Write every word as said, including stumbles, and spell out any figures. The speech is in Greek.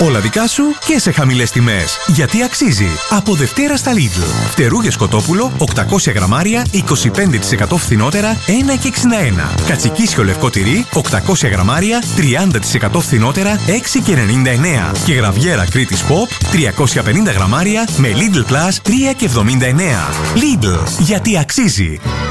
Όλα δικά σου και σε χαμηλές τιμές. Γιατί αξίζει. Από Δευτέρα στα Lidl. Φτερούγες κοτόπουλο οκτακόσια γραμμάρια είκοσι πέντε τοις εκατό φθηνότερα ένα και εξήντα ένα. Κατσικίσιο λευκό τυρί οκτακόσια γραμμάρια τριάντα τοις εκατό φθηνότερα έξι και ενενήντα εννέα. Και γραβιέρα Κρήτης Pop τριακόσια πενήντα γραμμάρια με Lidl Plus τρία και εβδομήντα εννέα. Lidl. Γιατί αξίζει.